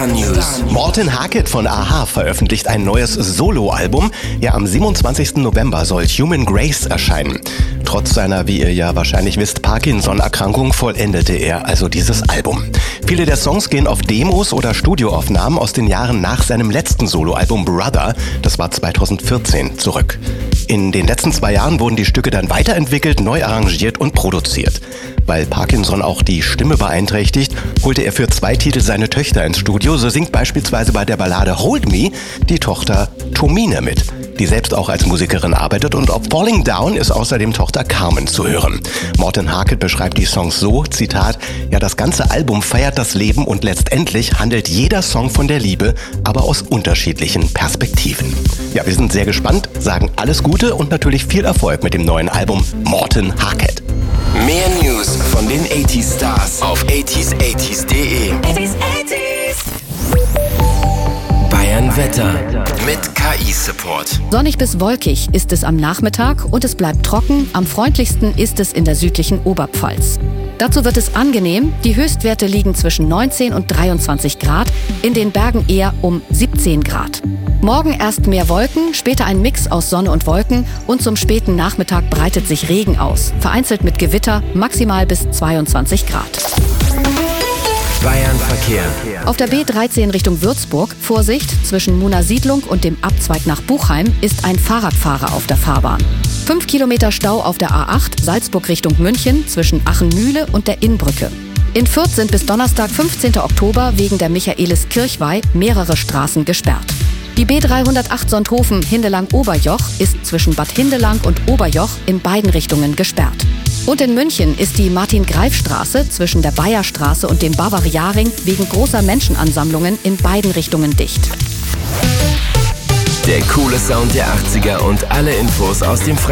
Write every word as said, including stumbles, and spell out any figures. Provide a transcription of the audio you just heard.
Star News. Morten Harket von a-ha veröffentlicht ein neues Soloalbum. Ja, am siebenundzwanzigsten November soll Human Grace erscheinen. Trotz seiner, wie ihr ja wahrscheinlich wisst, Parkinson-Erkrankung vollendete er also dieses Album. Viele der Songs gehen auf Demos oder Studioaufnahmen aus den Jahren nach seinem letzten Soloalbum Brother, das war zweitausendvierzehn, zurück. In den letzten zwei Jahren wurden die Stücke dann weiterentwickelt, neu arrangiert und produziert. Weil Parkinson auch die Stimme beeinträchtigt, holte er für zwei Titel seine Töchter ins Studio. So singt beispielsweise bei der Ballade Hold Me die Tochter Tomine mit, die selbst auch als Musikerin arbeitet, und auf Falling Down ist außerdem Tochter Carmen zu hören. Morten Harket beschreibt die Songs so, Zitat, ja, das ganze Album feiert das Leben und letztendlich handelt jeder Song von der Liebe, aber aus unterschiedlichen Perspektiven. Ja, wir sind sehr gespannt, sagen alles Gute und natürlich viel Erfolg mit dem neuen Album Morten Harket. Mehr News von den achtziger Stars auf achtziger achtzig punkt de. Bayern Wetter mit K I-Support. Sonnig bis wolkig ist es am Nachmittag und es bleibt trocken. Am freundlichsten ist es in der südlichen Oberpfalz. Dazu wird es angenehm. Die Höchstwerte liegen zwischen neunzehn und dreiundzwanzig Grad, in den Bergen eher um siebzehn Grad. Morgen erst mehr Wolken, später ein Mix aus Sonne und Wolken und zum späten Nachmittag breitet sich Regen aus. Vereinzelt mit Gewitter, maximal bis zweiundzwanzig Grad. Bayern Verkehr. Auf der B dreizehn Richtung Würzburg, Vorsicht, zwischen Muna Siedlung und dem Abzweig nach Buchheim ist ein Fahrradfahrer auf der Fahrbahn. Fünf Kilometer Stau auf der A acht, Salzburg Richtung München, zwischen Achenmühle und der Innbrücke. In Fürth sind bis Donnerstag, fünfzehnten Oktober, wegen der Michaelis-Kirchweih mehrere Straßen gesperrt. Die B dreihundertacht Sonthofen-Hindelang-Oberjoch ist zwischen Bad Hindelang und Oberjoch in beiden Richtungen gesperrt. Und in München ist die Martin-Greif-Straße zwischen der Bayerstraße und dem Bavariaring wegen großer Menschenansammlungen in beiden Richtungen dicht. Der coole Sound der achtziger und alle Infos aus dem Fre